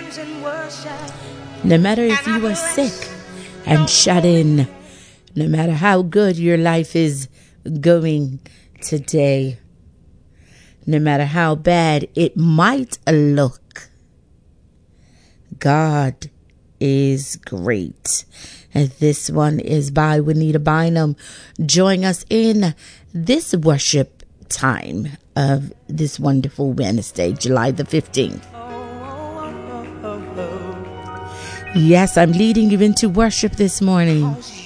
No matter if you are sick and shut in, no matter how good your life is going today, no matter how bad it might look, God is great. And this one is by Juanita Bynum. Join us in this worship time of this wonderful Wednesday, July the 15th. Yes, I'm leading you into worship this morning.